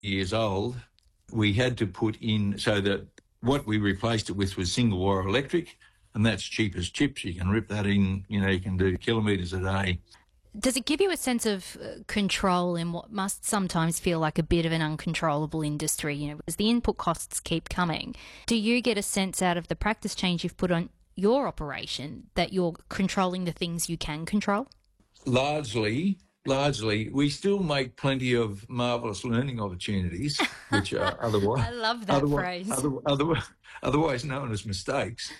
years old, we had to put in, so that what we replaced it with was single wire electric, and that's cheap as chips. You can rip that in, you can do kilometres a day. Does it give you a sense of control in what must sometimes feel like a bit of an uncontrollable industry, as the input costs keep coming? Do you get a sense out of the practice change you've put on your operation that you're controlling the things you can control? Largely, we still make plenty of marvellous learning opportunities, which are otherwise... I love that phrase. Otherwise known as mistakes.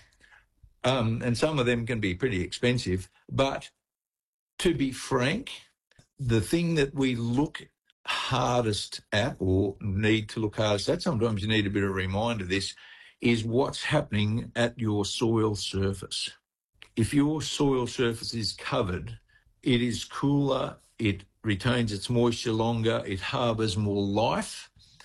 And some of them can be pretty expensive. But to be frank, the thing that we look hardest at, or need to look hardest at, sometimes you need a bit of a reminder of this, is what's happening at your soil surface. If your soil surface is covered, it is cooler, it retains its moisture longer, it harbours more life.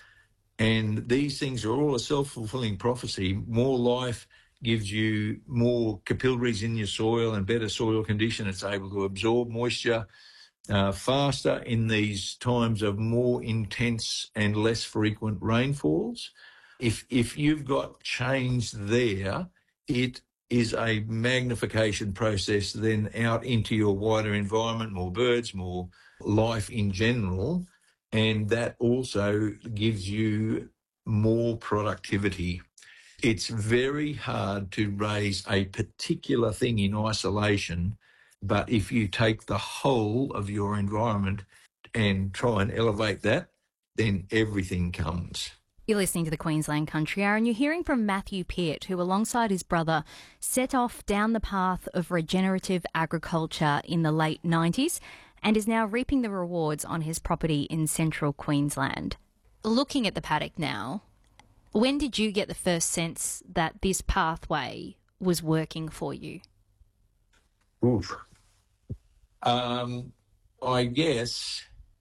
And these things are all a self-fulfilling prophecy. More life gives you more capillaries in your soil and better soil condition. It's able to absorb moisture faster in these times of more intense and less frequent rainfalls. If you've got change there, it is a magnification process then out into your wider environment, more birds, more life in general, and that also gives you more productivity. It's very hard to raise a particular thing in isolation, but if you take the whole of your environment and try and elevate that, then everything comes. You're listening to the Queensland Country Hour, and you're hearing from Matthew Peart, who alongside his brother set off down the path of regenerative agriculture in the late 90s and is now reaping the rewards on his property in central Queensland. Looking at the paddock now, when did you get the first sense that this pathway was working for you? Oof. I guess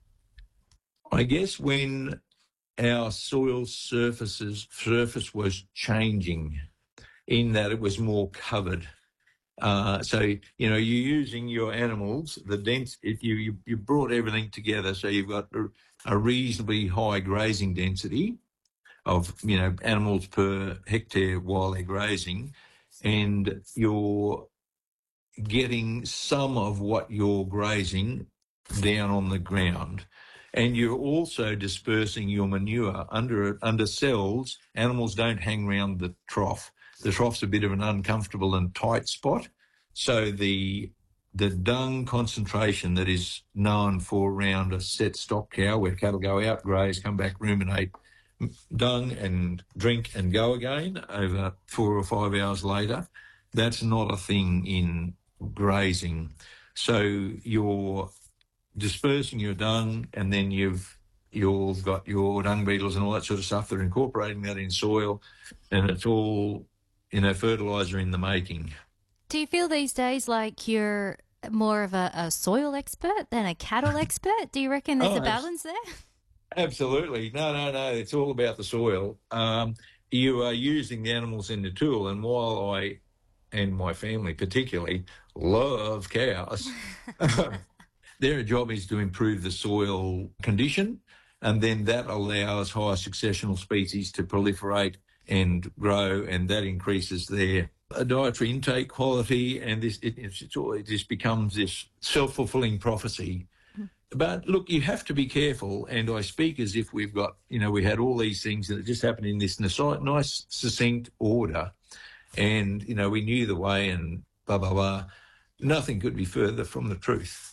when our soil surface was changing, in that it was more covered. So you're using your animals, the dense. If you brought everything together, so you've got a reasonably high grazing density of animals per hectare while they're grazing, and you're getting some of what you're grazing down on the ground. And you're also dispersing your manure under cells. Animals don't hang around the trough. The trough's a bit of an uncomfortable and tight spot. So the dung concentration that is known for around a set stock cow, where cattle go out, graze, come back, ruminate, dung and drink and go again over 4 or 5 hours later, that's not a thing in grazing. So you're dispersing your dung, and then you've got your dung beetles and all that sort of stuff. They're incorporating that in soil, and it's all, fertiliser in the making. Do you feel these days like you're more of a soil expert than a cattle expert? Do you reckon there's a balance there? Absolutely. No. It's all about the soil. You are using the animals in the tool, and while I, and my family particularly, love cows, their job is to improve the soil condition, and then that allows higher successional species to proliferate and grow, and that increases their dietary intake quality, and it just becomes this self-fulfilling prophecy. But look, you have to be careful, and I speak as if we've got, we had all these things that just happened in this nice, succinct order, and, we knew the way and blah, blah, blah. Nothing could be further from the truth.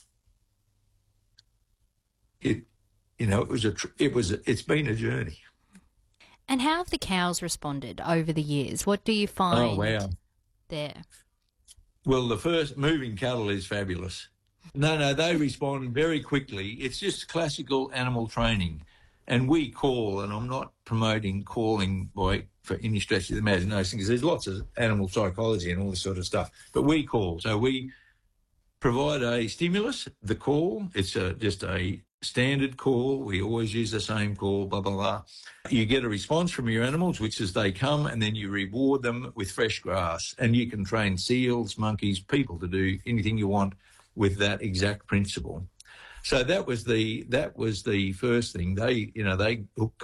It's been a journey. And how have the cows responded over the years? What do you find there? Well, the first moving cattle is fabulous. No, they respond very quickly. It's just classical animal training. And we call, and I'm not promoting calling for any stretch of the imagination, because there's lots of animal psychology and all this sort of stuff. But we call. So we provide a stimulus, the call. It's just a standard call. We always use the same call, blah, blah, blah. You get a response from your animals, which is they come, and then you reward them with fresh grass. And you can train seals, monkeys, people to do anything you want with that exact principle. So that was the first thing. They hooked